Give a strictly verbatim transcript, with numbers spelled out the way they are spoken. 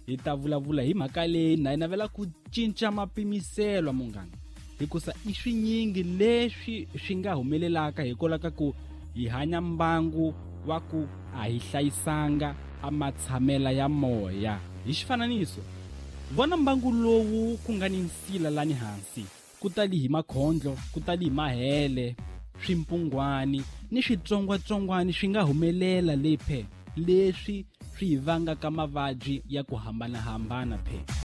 hi ta vulavula hi mhaka leyi na hi navela ku cinca mapimiselo munghana, hikusa i swinyingi leswi swi nga humelelaka hikwalaho ka ku hi hanya mbangu wa ku a hi hlayisanga a matshamela ya moya. Hi xifananiso, vona mbangu lowu ku nga ni nsila lani hansi, ku tali hi makhondlo, ku tali hi mahele, swimpungwani ni switsongwatsongwani swi nga humelela lephe leswi swi hi vangaka mavabyi ya ku hambanahambana phe.